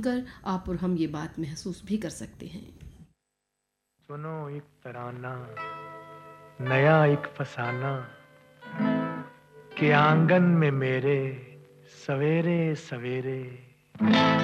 सुनकर आप और हम ये बात महसूस भी कर सकते हैं। सुनो एक तराना, नया एक फसाना, कि आंगन में मेरे सवेरे सवेरे